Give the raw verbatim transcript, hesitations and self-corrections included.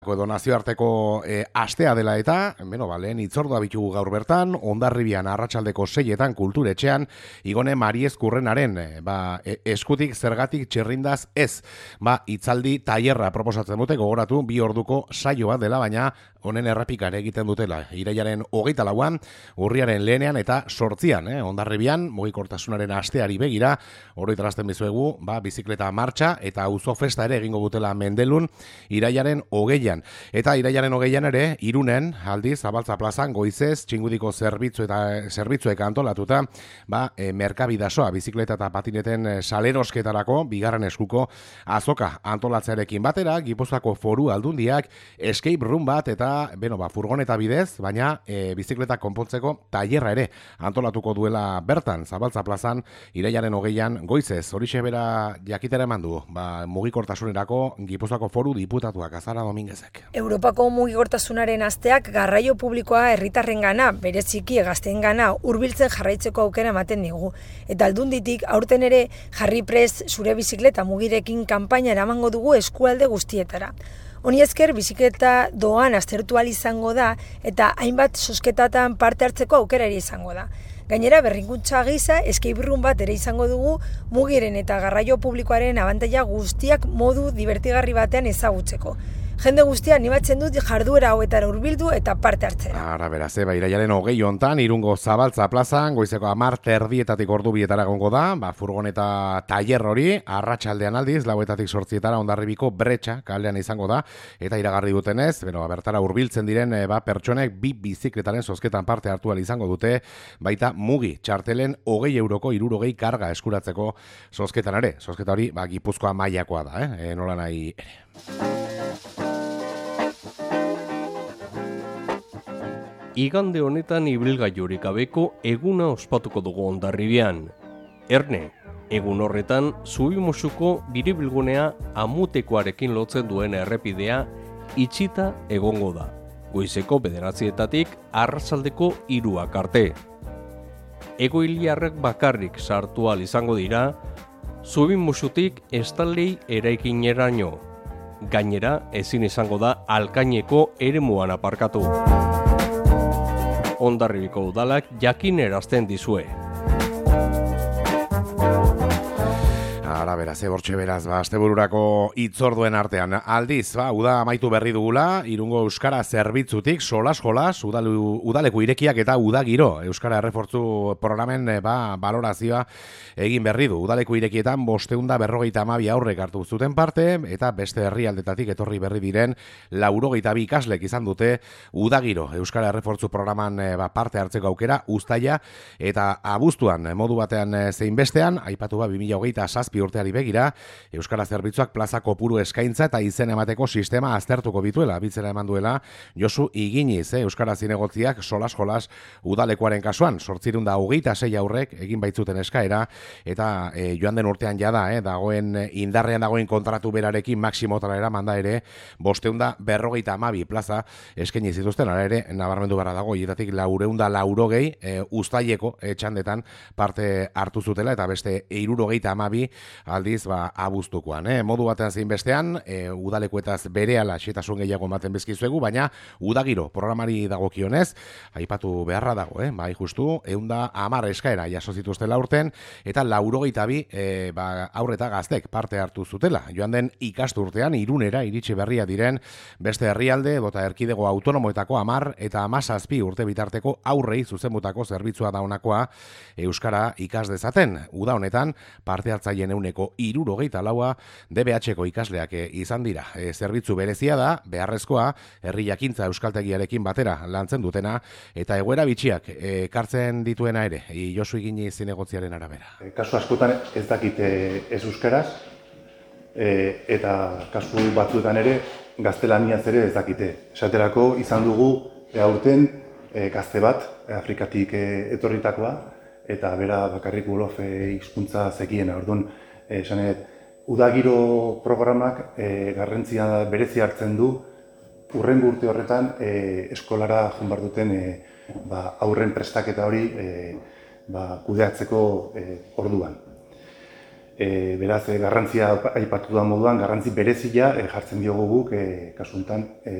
edo nazioarteko e, astea dela eta, beno, ba, lehen itzordua bitugu gaur bertan, Hondarribian arratsaldeko seietan kulturetxean, Igone Mariez Kurrenaren, e, ba, e, eskutik zergatik txerrindaz ez, ba, itzaldi tailerra proposatzen dute, gogoratu, bi orduko saio bat dela, baina honen errepikare egiten dutela. Irailaren hogeita lauan, urriaren lehenean eta sortzian, eh, Hondarribian, mugikortasunaren asteari begira, oroitarazten bizuegu, ba, bizikleta martxa eta auzo festa ere egingo dutela Mendelun, irailaren hogeian. Eta irailaren hogeian ere, Irunen, aldiz, Zabaltza plazan, goizez, txingudiko zerbitzu eta zerbitzuek antolatuta, ba, e, merkabidasoa, bizikleta eta patineten e, salerosketarako, bigarren eskuko azoka antolatzearekin batera, Gipuzkoako Foru Aldundiak, escape room bat eta, beno, ba, furgoneta bidez, baina e, bizikleta konpontzeko tailerra ere antolatuko duela bertan, Zabaltza plazan, irailaren hogeian, goizez, horixe bera jakitera eman du, ba, mugikortasunerako Gipuzkoako Foru Diputatuak, Azara Dominguez. Europako mugikortasunaren asteak garraio publikoa herritarrengana, bereziki gazteengana hurbiltzen jarraitzeko aukera ematen digu. Eta Aldunditik aurten ere jarri prest zure bizikleta mugirekin kanpaina eramango dugu eskualde guztietara. Honi esker bizikleta doan aztertu ahal izango da eta hainbat zozketatan parte hartzeko aukera ere izango da. Gainera, berrikuntza gisa, escape room bat ere izango dugu mugiren eta garraio publikoaren abantaila guztiak modu divertigarri batean ezagutzeko. Jende guztia animatzen dut jarduera hauetara hurbildu eta parte hartzera. Ara, beraz, eba, irailaren hogei hontan, Irungo Zabaltza plazan, goizeko hamar terdietatik ordu bietara egongo da, ba, furgoneta tailer hori, arratsaldean aldiz, lauetatik sortzietara Hondarribiko Bretxa kaldean izango da, eta iragarri dutenez, beno, bertara hurbiltzen diren e, ba, pertsonek bi bizikletaren zozketan parte hartu ahal izango dute, baita mugi, txartelen hogei euroko hirurogei karga eskuratzeko zozketan ere. Zozketa hori, ba, Gipuzkoa mailakoa da, eh? E, nola nahi ere. Igande honetan ibilgailurik gabeko eguna ospatuko dugu Hondarribian. Erne, egun horretan Zubimusuko biribilgunea Amutekoarekin lotzen duen errepidea itxita egongo da. Goizeko bederatzietatik arratsaldeko hiruak arte. Egoiliarrek bakarrik sartu ahal izango dira Zubimusutik Estalei eraikineraino. Gainera, ezin izango da Alkaineko eremuan aparkatu. Hondarribiko udalak jakinerazten dizue. Ara, beraz, ebortxe beraz, ba, astebururako itzorduen artean. Aldiz, ba, uda amaitu berri dugula, Irungo Euskara zerbitzutik, solas-jolas, udalu, udaleku irekiak eta udagiro. Euskara errefortzu programen, ba, balorazioa egin berri du. Udaleku irekietan bosteunda berrogeita amabi aurrek hartu zuten parte, eta beste herrialdetatik etorri berri diren laurogeita bi ikaslek izan dute udagiro. Euskara errefortzu programan ba, parte hartzeko aukera, uztaila eta abuztuan modu batean zein bestean, aipatu ba, bi mila hogeita zazpi urteari begira, Euskara Zerbitzuak plaza kopuru eskaintza eta izen emateko sistema aztertuko bituela, bitzera eman duela Josu Iginiz, eh? Euskara zinegotziak solas-jolas udalekuaren kasuan, sortzirun da hogeita sei aurrek egin baitzuten eskaera, eta eh, joan den urtean jada, eh? dagoen indarrean dagoen kontratu berarekin maksimotara eramanda ere, bosteunda berrogeita amabi plaza eskaini zituzten, ara ere, nabarmendu gara dago, hietatik laureunda laurogei eh, uztaileko eh, txandetan parte hartu zutela, eta beste hirurogeita amabi aldiz, ba, abuztukoan. Eh? Modu batean zein bestean, e, udalekuetaz berehala xetasun gehiago ematen bezkizuegu, baina udagiro programari dagokionez, aipatu beharra dago, eh? Bai, justu, eunda amar eskaera jaso zituztela urten, eta laurogeita bi e, ba, aurreta gaztek parte hartu zutela. Joan den ikasturtean, Irunera iritsi berria diren, beste herrialde, dota erkidego autonomoetako amar, eta amazazpi urte bitarteko aurrei zuzenbutako zerbitzua daunakoa Euskara ikas dezaten. Uda honetan, parte hartzaien euneko hirurogeita laua D B H-ko ikasleak izan dira. E, zerbitzu berezia da, beharrezkoa, herri jakintza euskaltegiarekin batera lantzen dutena, eta egoera bitxiak ekartzen dituena ere, e, Josu Igini zinegotziaren arabera. E, kasu askotan ez dakite ez euskaraz, e, eta kasu batzuetan ere gaztelaniaz ere ez dakite. Esaterako izan dugu e, aurten e, gazte bat, e, Afrikatik e, etorritakoa, eta bera bakarrik Wolof e, hizkuntza zekiena. Orduan, esanet, udagiro programak e, garrantzia berezi hartzen du urrengo urte horretan e, eskolara joan behar duten e, ba, aurren prestaketa hori e, ba, kudeatzeko e, orduan. E, beraz, e, garrantzia aipatu da moduan, garrantzi berezia e, jartzen diogu guk, e, kasu honetan, e,